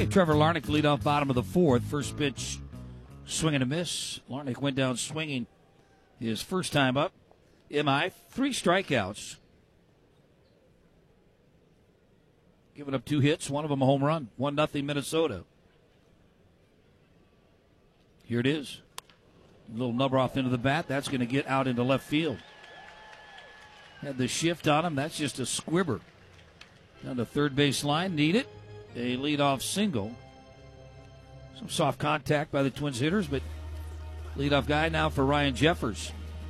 Hey, Trevor Larnach lead off bottom of the fourth. First pitch, swing and a miss. Larnach went down swinging his first time up. MI, 3 strikeouts. Giving up 2 hits, one of them a home run. 1-0 Minnesota. Here it is. A little nubber off into the bat. That's going to get out into left field. Had the shift on him. That's just a squibber. Down to third base line. Need it. A leadoff single. Some soft contact by the Twins hitters, but leadoff guy now for Ryan Jeffers.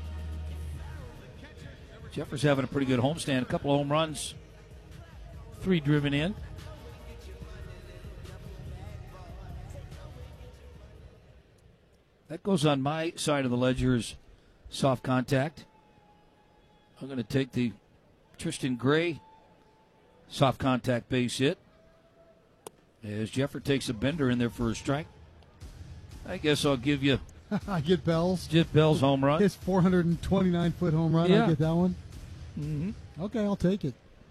Jeffers having a pretty good homestand. A couple of home runs. 3 driven in. That goes on my side of the ledger as soft contact. I'm going to take the Tristan Gray soft contact base hit. As Jeffers takes a bender in there for a strike. I guess I'll give you I get Bell's. Jeff Bell's home run. His 429-foot home run. Yeah. I get that one. Mm-hmm. Okay, I'll take it.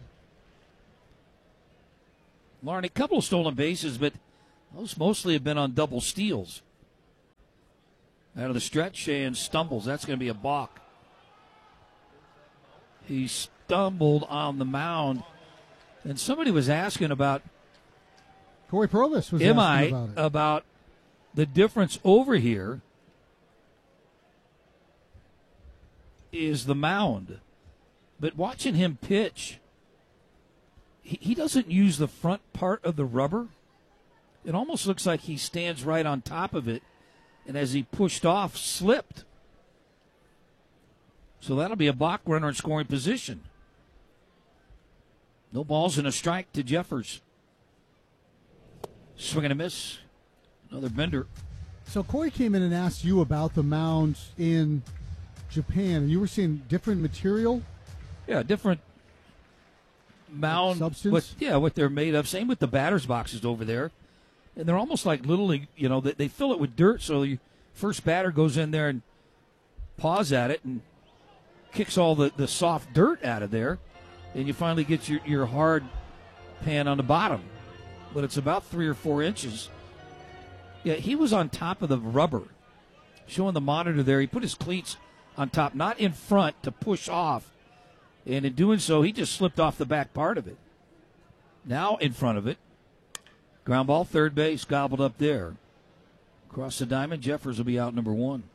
Lauren, a couple of stolen bases, but those mostly have been on double steals. Out of the stretch and stumbles. That's going to be a balk. He stumbled on the mound. And somebody was asking about Corey Provis was asking about the difference over here is the mound. But watching him pitch, he doesn't use the front part of the rubber. It almost looks like he stands right on top of it, and as he pushed off, slipped. So that'll be a balk runner in scoring position. No balls and a strike to Jeffers. Swing and a miss. Another bender. So Corey came in and asked you about the mounds in Japan, and you were seeing different material? Yeah, different mound. Substance? What they're made of. Same with the batter's boxes over there. And they're almost like little league, they fill it with dirt, so the first batter goes in there and paws at it and kicks all the soft dirt out of there, and you finally get your hard pan on the bottom. But it's about 3 or 4 inches. Yeah, he was on top of the rubber. Showing the monitor there, he put his cleats on top, not in front to push off. And in doing so, he just slipped off the back part of it. Now in front of it. Ground ball, third base, gobbled up there. Across the diamond, Jeffers will be out number 1.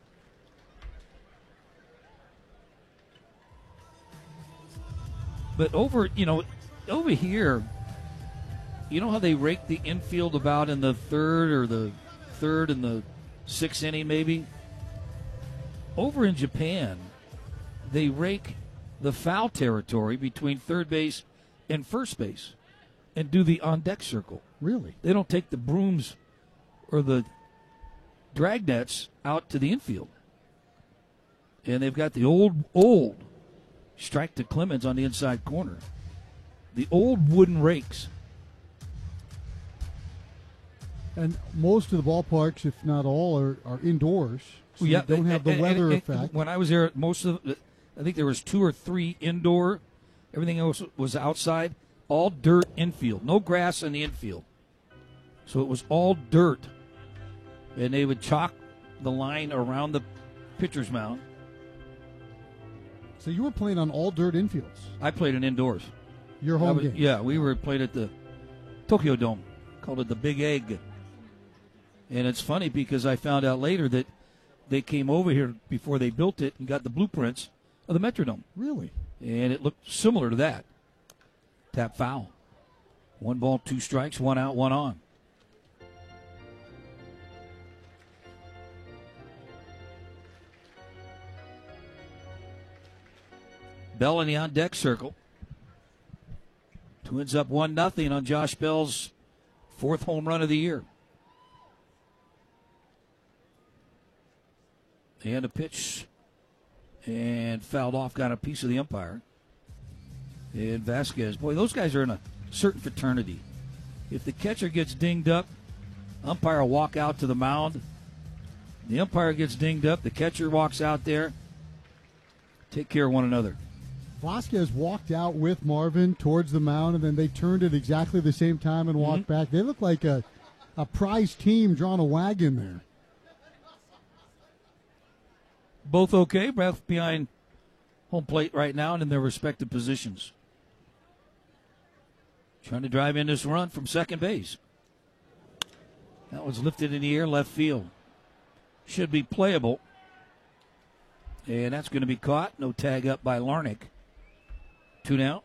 But over here, you know how they rake the infield about in the third and the 6th inning maybe? Over in Japan, they rake the foul territory between third base and first base and do the on-deck circle. Really? They don't take the brooms or the drag nets out to the infield. And they've got the old strike to Clemens on the inside corner. The old wooden rakes. And most of the ballparks, if not all, are indoors. So Yeah, you don't have the weather effect. When I was there, I think there was 2 or 3 indoor. Everything else was outside. All dirt infield. No grass in the infield. So it was all dirt. And they would chalk the line around the pitcher's mound. So you were playing on all dirt infields? I played in indoors. Your home game? Yeah, we were played at the Tokyo Dome. Called it the Big Egg. And it's funny because I found out later that they came over here before they built it and got the blueprints of the Metrodome. Really? And it looked similar to that. Tap foul. 1 ball, 2 strikes, 1 out, 1 on. Bell in the on-deck circle. Twins up 1-0 on Josh Bell's 4th home run of the year. And a pitch. And fouled off, got a piece of the umpire. And Vasquez. Boy, those guys are in a certain fraternity. If the catcher gets dinged up, umpire will walk out to the mound. The umpire gets dinged up. The catcher walks out there. Take care of one another. Vasquez walked out with Marvin towards the mound, and then they turned at exactly the same time and walked back. They look like a a prize team drawing a wagon there. Both okay, both behind home plate right now and in their respective positions. Trying to drive in this run from second base. That was lifted in the air, left field. Should be playable. And that's going to be caught. No tag up by Larnick. 2 down.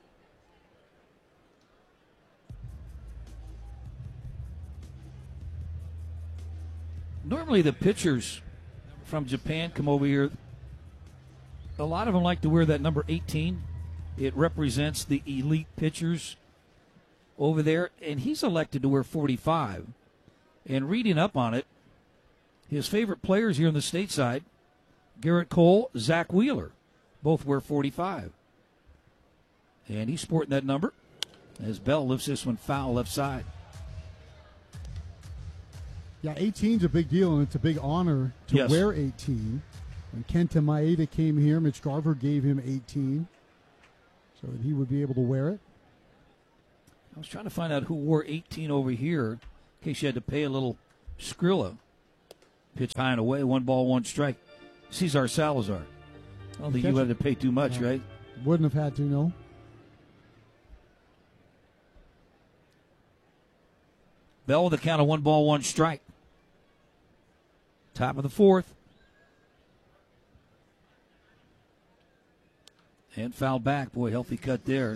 Normally the pitchers from Japan come over here. A lot of them like to wear that number 18. It represents the elite pitchers over there. And he's elected to wear 45. And reading up on it, his favorite players here on the stateside, Garrett Cole, Zach Wheeler, both wear 45. And he's sporting that number as Bell lifts this one foul left side. Yeah, 18's a big deal, and it's a big honor to wear 18. When Kenta Maeda came here, Mitch Garver gave him 18 so that he would be able to wear it. I was trying to find out who wore 18 over here in case you had to pay a little Skrilla. Pitch high and away, 1 ball, 1 strike. Cesar Salazar. I don't think you had to pay too much, right? Wouldn't have had to, no. Bell with a count of 1 ball, 1 strike. Top of the 4th. And foul back. Boy, healthy cut there.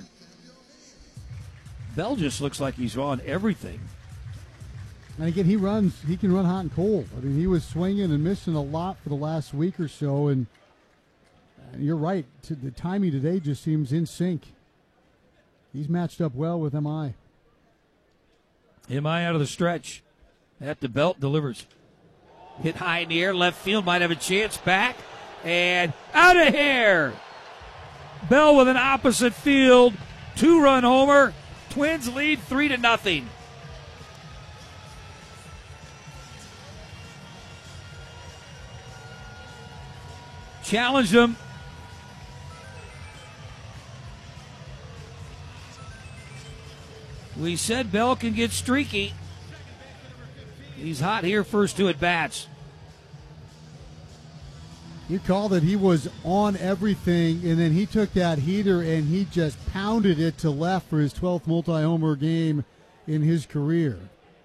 Bell just looks like he's on everything. And again, he can run hot and cold. I mean, he was swinging and missing a lot for the last week or so, and you're right. The timing today just seems in sync. He's matched up well with MI. MI out of the stretch. At the belt, delivers. Hit high in the air, left field, might have a chance, back, and out of here! Bell with an opposite field, 2-run homer. Twins lead 3-0. Challenged him. We said Bell can get streaky. He's hot here first 2 at-bats. You call that he was on everything, and then he took that heater and he just pounded it to left for his 12th multi-homer game in his career.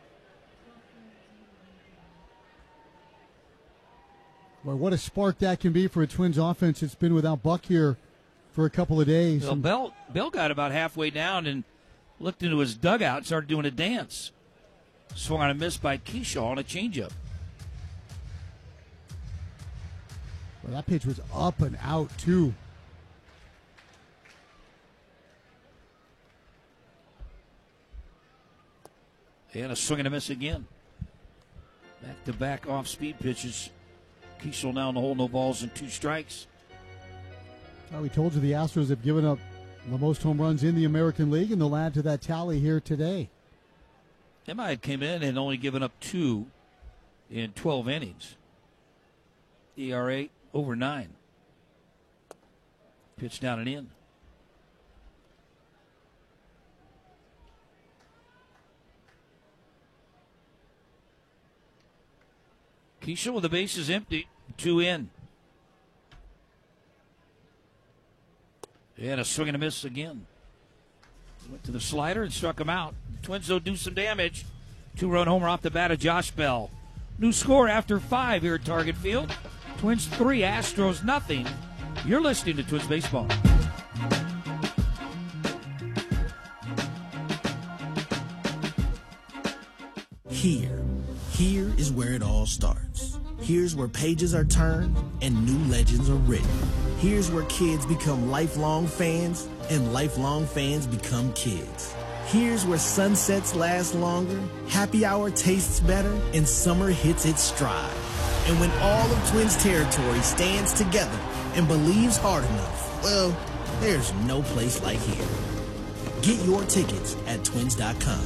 Boy, what a spark that can be for a Twins offense. It's been without Buck here for a couple of days. Well, Bell got about halfway down and looked into his dugout and started doing a dance. Swung on a miss by Keyshaw on a changeup. Well, that pitch was up and out, too. And a swing and a miss again. Back-to-back off-speed pitches. Keyshaw now in the hole, no balls and 2 strikes. Well, we told you the Astros have given up the most home runs in the American League, and they'll add to that tally here today. MI had came in and only given up 2 in 12 innings. ERA over 9. Pitch down and in. Keyshaw with the bases empty. 2 in. And a swing and a miss again. Went to the slider and struck him out. The Twins, though, do some damage. 2-run homer off the bat of Josh Bell. New score after 5 here at Target Field. Twins 3, Astros nothing. You're listening to Twins Baseball. Here is where it all starts. Here's where pages are turned and new legends are written. Here's where kids become lifelong fans and lifelong fans become kids. Here's where sunsets last longer, happy hour tastes better, and summer hits its stride. And when all of Twins territory stands together and believes hard enough, well, there's no place like here. Get your tickets at twins.com.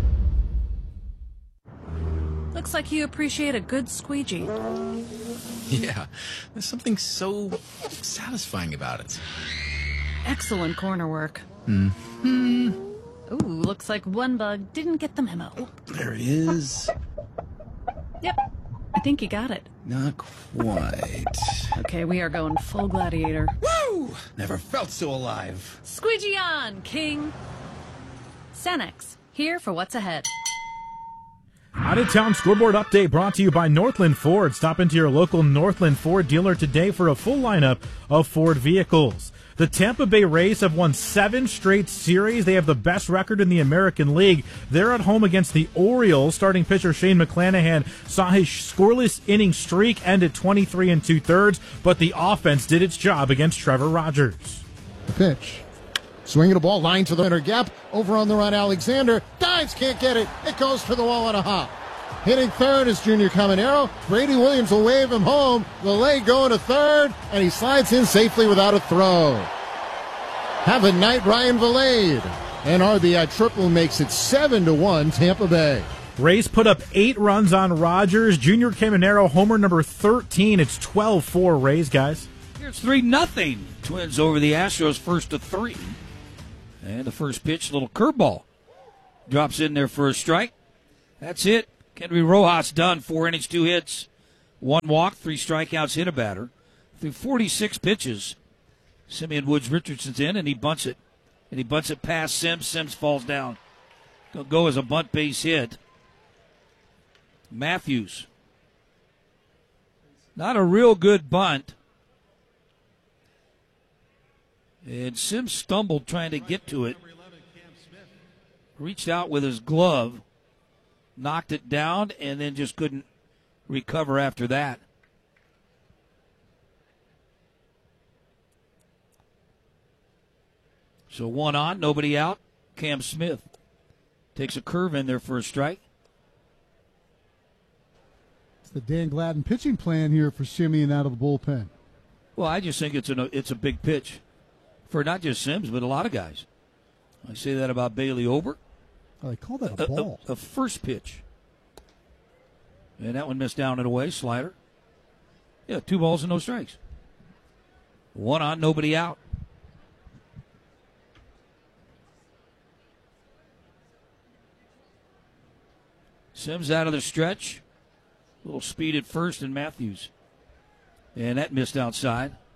Looks like you appreciate a good squeegee. Yeah, there's something so satisfying about it. Excellent corner work. Ooh, looks like one bug didn't get the memo. There he is. Yep, I think you got it. Not quite. Okay, we are going full gladiator. Woo! Never felt so alive. Squeegee on, King! Cenex, here for what's ahead. Out-of-town scoreboard update brought to you by Northland Ford. Stop into your local Northland Ford dealer today for a full lineup of Ford vehicles. The Tampa Bay Rays have won 7 straight series. They have the best record in the American League. They're at home against the Orioles. Starting pitcher Shane McClanahan saw his scoreless inning streak end at 23 2/3, but the offense did its job against Trevor Rogers. The pitch. Swinging a ball, line to the center gap. Over on the run, Alexander. Dives, can't get it. It goes for the wall on a hop. Hitting third is Junior Caminero. Brady Williams will wave him home. The leg going to third, and he slides in safely without a throw. Have a night, Ryan Valade. An RBI triple makes it 7-1 Tampa Bay. Rays put up 8 runs on Rogers. Junior Caminero, homer number 13. It's 12-4 Rays, guys. Here's 3-0. Twins over the Astros, first to 3. And the first pitch, little curveball. Drops in there for a strike. That's it. Henry Rojas done. 4 innings, 2 hits, 1 walk, 3 strikeouts, hit a batter. Through 46 pitches, Simeon Woods Richardson's in, and he bunts it. And he bunts it past Sims. Sims falls down. Gonna go as a bunt base hit. Matthews. Not a real good bunt. And Sims stumbled trying to get to it. Reached out with his glove. Knocked it down and then just couldn't recover after that. So 1 on, nobody out. Cam Smith takes a curve in there for a strike. It's the Dan Gladden pitching plan here for Simeon out of the bullpen. Well, I just think it's a big pitch for not just Sims, but a lot of guys. I say that about Bailey Ober. Oh, they call that a ball. A first pitch. And that one missed down and away. Slider. Yeah, 2 balls and no strikes. 1 on, nobody out. Sims out of the stretch. A little speed at first, and Matthews. And that missed outside.